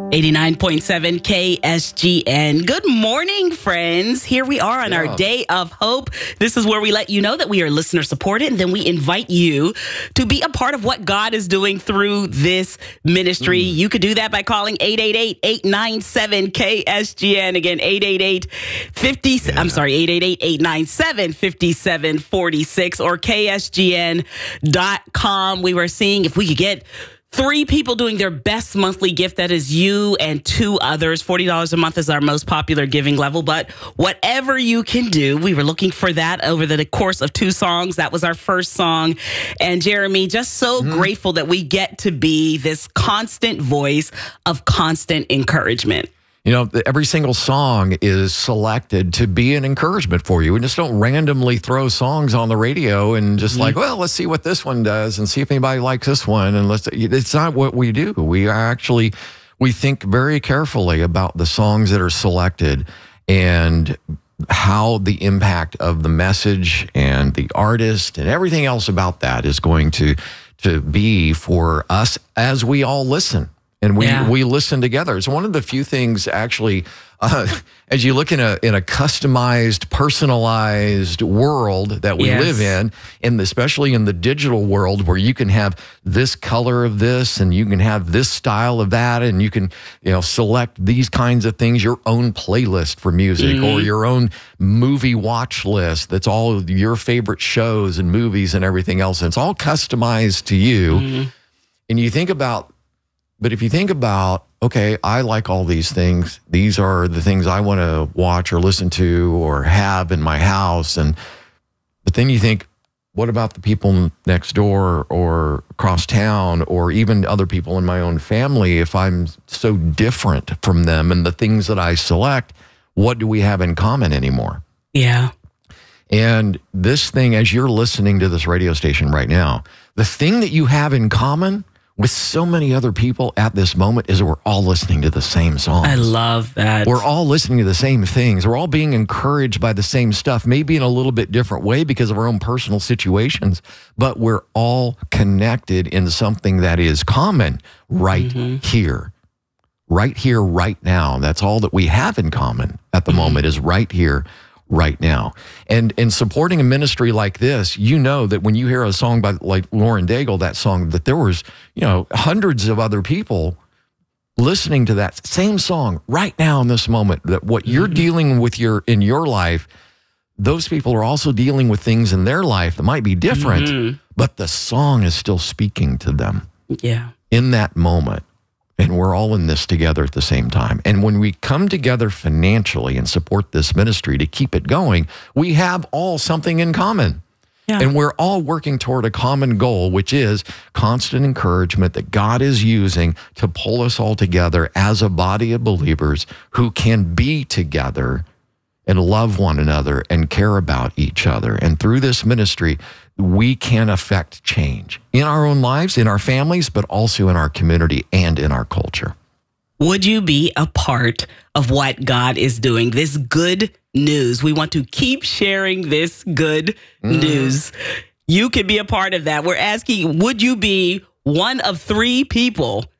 89.7 KSGN. Good morning, friends. Here we are on our Day of Hope. This is where we let you know that we are listener supported, and then we invite you to be a part of what God is doing through this ministry. You could do that by calling 888-897-KSGN. Again, 888-897-5746 or KSGN.com. We were seeing if we could get 3 people doing their best monthly gift. That is you and 2 others. $40 a month is our most popular giving level. But whatever you can do, we were looking for that over the course of 2 songs. That was our first song. And Jeremy, just so grateful that we get to be this constant voice of constant encouragement. You know, every single song is selected to be an encouragement for you. And just don't randomly throw songs on the radio and just like, well, let's see what this one does and see if anybody likes this one. And it's not what we do. We think very carefully about the songs that are selected and how the impact of the message and the artist and everything else about that is going to be for us as we all listen. And we listen together. It's one of the few things, actually, as you look in a customized, personalized world that we live in, and especially in the digital world, where you can have this color of this, and you can have this style of that, and you can select these kinds of things, your own playlist for music, or your own movie watch list. That's all your favorite shows and movies and everything else. And it's all customized to you. And you think about. But if you think about, okay, I like all these things. These are the things I want to watch or listen to or have in my house. But then you think, what about the people next door or across town or even other people in my own family? If I'm so different from them and the things that I select, what do we have in common anymore? Yeah. And this thing, as you're listening to this radio station right now, the thing that you have in common with so many other people at this moment is that we're all listening to the same songs. I love that. We're all listening to the same things. We're all being encouraged by the same stuff, maybe in a little bit different way because of our own personal situations, but we're all connected in something that is common right here. Right here, right now. That's all that we have in common at the moment is right here, right now. And in supporting a ministry like this, you know that when you hear a song by like Lauren Daigle, that song, that there was, hundreds of other people listening to that same song right now in this moment, that what you're dealing with in your life, those people are also dealing with things in their life that might be different, but the song is still speaking to them in that moment. And we're all in this together at the same time. And when we come together financially and support this ministry to keep it going, we have all something in common. Yeah. And we're all working toward a common goal, which is constant encouragement that God is using to pull us all together as a body of believers who can be together and love one another and care about each other. And through this ministry, we can affect change in our own lives, in our families, but also in our community and in our culture. Would you be a part of what God is doing? This good news. We want to keep sharing this good news. You can be a part of that. We're asking, would you be one of 3 people